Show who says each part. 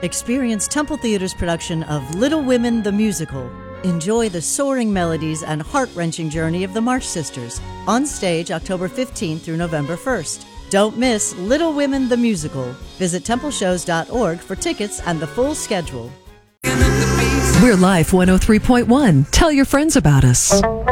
Speaker 1: Experience Temple Theater's production of Little Women the Musical. Enjoy the soaring melodies and heart-wrenching journey of the March Sisters. On stage October 15th through November 1st. Don't miss Little Women the Musical. Visit templeshows.org for tickets and the full schedule.
Speaker 2: We're Life 103.1. Tell your friends about us.